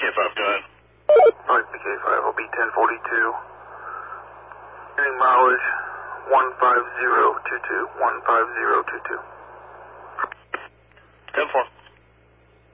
BK5, go ahead. Alright, BK5 will be 1042. Getting mileage 15022. 15022. 10-4.